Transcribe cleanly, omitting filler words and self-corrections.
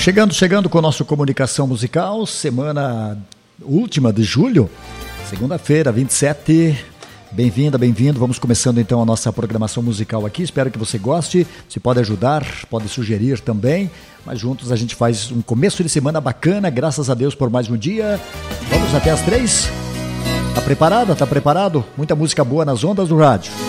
Chegando com o nosso Comunicação Musical, semana última de julho, segunda-feira, 27. Bem-vinda, bem-vindo. Vamos começando então a nossa programação musical aqui. Espero que você goste. Você pode ajudar, pode sugerir também. Mas juntos a gente faz um começo de semana bacana. Graças a Deus por mais um dia. Vamos até às 3. Tá preparada? Tá preparado? Muita música boa nas ondas do rádio.